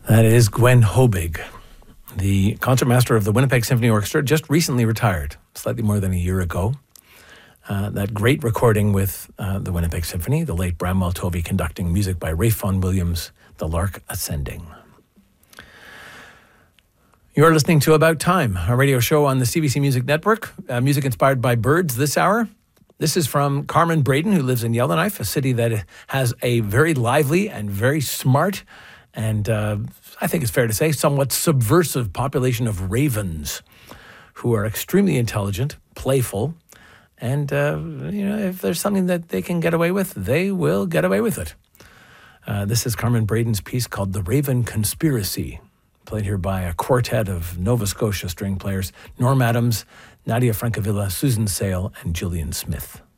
That is Gwen Hobig, the concertmaster of the Winnipeg Symphony Orchestra, just recently retired, slightly more than a year ago. That great recording with the Winnipeg Symphony, the late Bramwell Tovey conducting music by Ralph Vaughan Williams, The Lark Ascending. You're listening to About Time, a radio show on the CBC Music Network, music inspired by birds this hour. This is from Carmen Braden, who lives in Yellowknife, a city that has a very lively and very smart and I think it's fair to say somewhat subversive population of ravens who are extremely intelligent, playful, and if there's something that they can get away with, they will get away with it. This is Carmen Braden's piece called The Raven Conspiracy, played here by a quartet of Nova Scotia string players, Norm Adams, Nadia Francavilla, Susan Sale, and Julian Smith.